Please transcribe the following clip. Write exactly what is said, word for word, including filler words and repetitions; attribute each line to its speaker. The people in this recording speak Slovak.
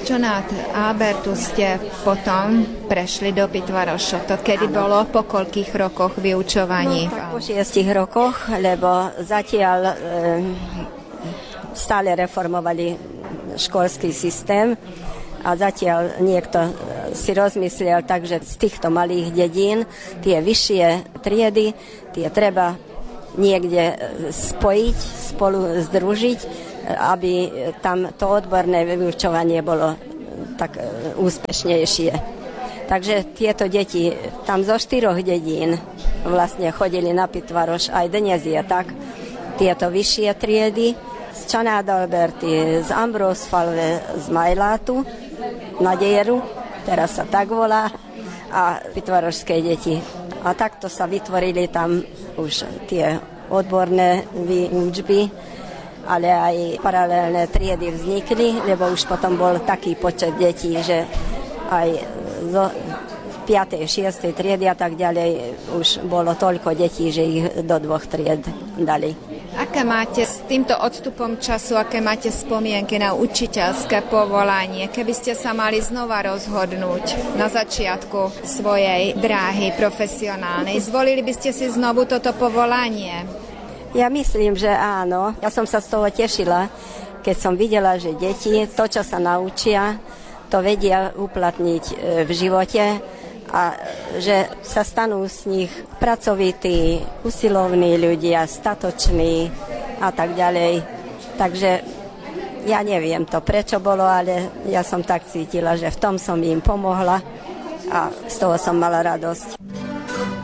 Speaker 1: Čonát Albertu ste potom prešli do Pitvaroša. To kedy ano. Bolo? Po koľkých rokoch vyučovaní?
Speaker 2: No, tak po šiestich rokoch, lebo zatiaľ e, stále reformovali školský systém a zatiaľ niekto si rozmyslel tak, že z týchto malých dedín tie vyššie triedy, tie treba niekde spojiť, spolu združiť, aby tam to odborné vyučovanie bolo tak úspešnejšie. Takže tieto deti tam zo štyroch dedín vlastne chodili na Pitvaroš, aj dnes je tak, tieto vyššie triedy z Čanát Alberty, z Ambrosfalve, z Majlátu na Dieru, teraz sa tak volá, a pitvarošské deti. A takto sa vytvorili tam už tie odborné výučby, ale aj paralelné triedy vznikli, lebo už potom bol taký počet detí, že aj zo piatej šiestej triedy a tak ďalej už bolo toľko detí, že ich do dvoch tried dali.
Speaker 1: Aké máte s týmto odstupom času, aké máte spomienky na učiteľské povolanie? Keby ste sa mali znova rozhodnúť na začiatku svojej dráhy profesionálnej, zvolili by ste si znovu toto povolanie?
Speaker 2: Ja myslím, že áno. Ja som sa z toho tešila, keď som videla, že deti to, čo sa naučia, to vedia uplatniť v živote a že sa stanú z nich pracovití, usilovní ľudia, statoční a tak ďalej. Takže ja neviem to, prečo bolo, ale ja som tak cítila, že v tom som im pomohla a z toho som mala radosť.